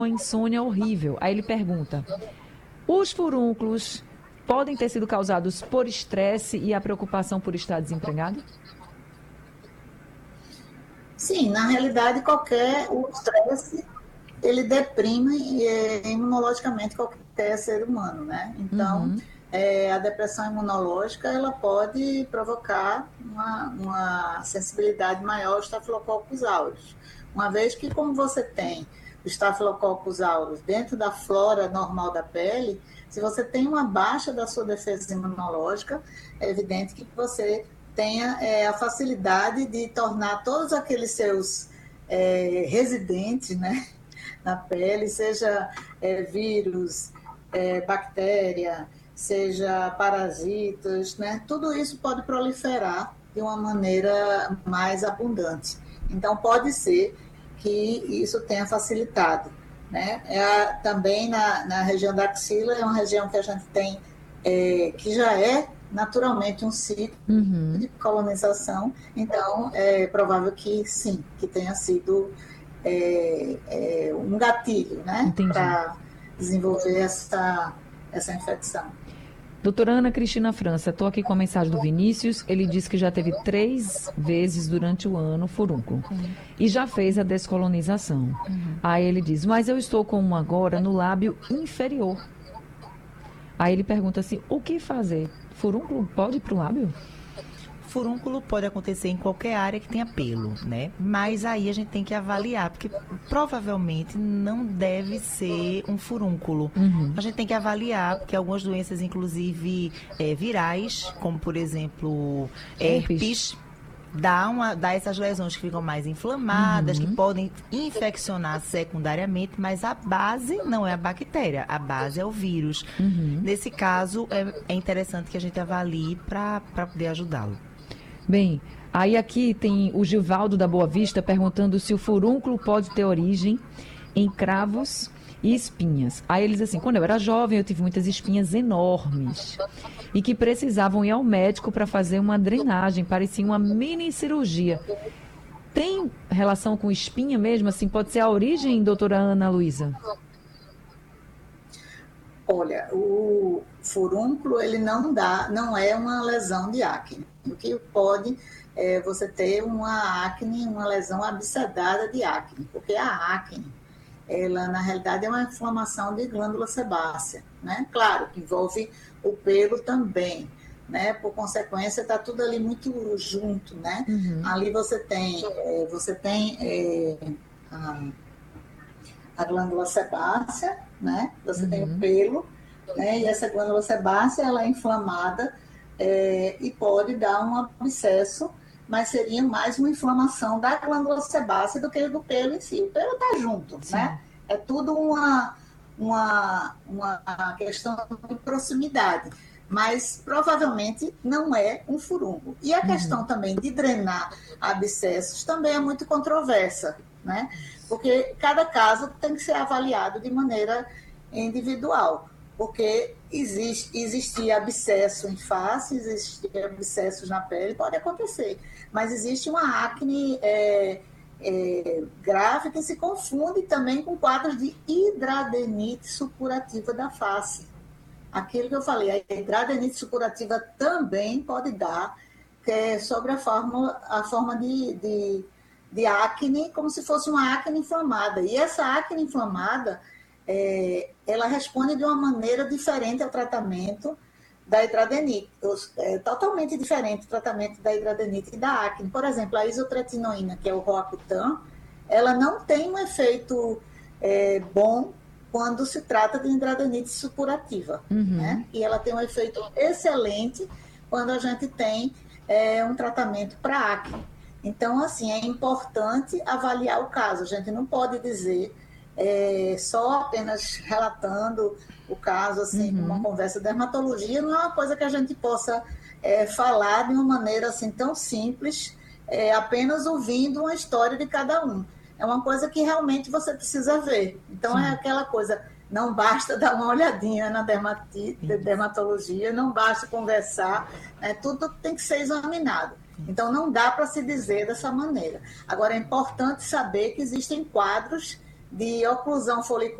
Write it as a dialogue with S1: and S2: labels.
S1: uma insônia horrível. Aí ele pergunta, os furúnculos podem ter sido causados por estresse e a preocupação por estar desempregado?
S2: Sim, na realidade, o estresse, ele deprime imunologicamente qualquer ser humano, né? Então, a depressão imunológica, ela pode provocar uma sensibilidade maior aos Staphylococcus aureus. Uma vez que, como você tem o Staphylococcus aureus dentro da flora normal da pele, se você tem uma baixa da sua defesa imunológica, é evidente que você tenha a facilidade de tornar todos aqueles seus residentes, né, na pele, seja vírus, bactéria, seja parasitas, né, tudo isso pode proliferar de uma maneira mais abundante. Então, pode ser que isso tenha facilitado, né? Também na região da axila, é uma região que a gente tem, que já é naturalmente um sítio de colonização, então é provável que sim, que tenha sido um gatilho, né, para desenvolver essa infecção.
S1: Doutora Ana Cristina França, estou aqui com a mensagem do Vinícius. Ele disse que já teve 3 vezes durante o ano furúnculo e já fez a descolonização. Aí ele diz, mas eu estou com um agora no lábio inferior. Aí ele pergunta assim, o que fazer? Furúnculo pode ir para o lábio?
S3: Furúnculo pode acontecer em qualquer área que tenha pelo, né? Mas aí a gente tem que avaliar, porque provavelmente não deve ser um furúnculo. A gente tem que avaliar, porque algumas doenças, inclusive virais, como por exemplo herpes, dá essas lesões que ficam mais inflamadas, que podem infeccionar secundariamente, mas a base não é a bactéria, a base é o vírus. Nesse caso, é interessante que a gente avalie para poder ajudá-lo.
S1: Bem, aí aqui tem o Givaldo da Boa Vista perguntando se o furúnculo pode ter origem em cravos e espinhas. Aí eles assim, quando eu era jovem eu tive muitas espinhas enormes e que precisavam ir ao médico para fazer uma drenagem, parecia uma mini cirurgia. Tem relação com espinha mesmo? Assim, pode ser a origem, doutora Ana Luísa?
S2: Olha, o furúnculo, ele não é uma lesão de acne. O que pode você ter uma acne, uma lesão abscedada de acne, porque a acne, ela na realidade é uma inflamação de glândula sebácea, né? Claro, que envolve o pelo também, né? Por consequência, está tudo ali muito junto, né? Ali você tem a glândula sebácea, né? Você tem o pelo, né? E essa glândula sebácea, ela é inflamada e pode dar um abscesso, mas seria mais uma inflamação da glândula sebácea do que do pelo em si. O pelo está junto, né? É tudo uma questão de proximidade, mas provavelmente não é um furúnculo. E a questão também de drenar abscessos também é muito controversa, né? Porque cada caso tem que ser avaliado de maneira individual, porque existia abscesso em face, existia abscessos na pele, pode acontecer, mas existe uma acne grave que se confunde também com quadros de hidradenite supurativa da face. Aquilo que eu falei, a hidradenite supurativa também pode dar, que é sobre a forma de acne, como se fosse uma acne inflamada. E essa acne inflamada, ela responde de uma maneira diferente ao tratamento da hidradenite, totalmente diferente o tratamento da hidradenite e da acne. Por exemplo, a isotretinoína, que é o Roacutan, ela não tem um efeito bom quando se trata de hidradenite supurativa, né? E ela tem um efeito excelente quando a gente tem um tratamento para acne. Então, assim, é importante avaliar o caso. A gente não pode dizer só apenas relatando o caso, assim, uma conversa. Dermatologia não é uma coisa que a gente possa falar de uma maneira assim tão simples, apenas ouvindo uma história de cada um. É uma coisa que realmente você precisa ver. Então, é aquela coisa, não basta dar uma olhadinha na dermatologia, não basta conversar, tudo tem que ser examinado. Então, não dá para se dizer dessa maneira. Agora, é importante saber que existem quadros de oclusão folicular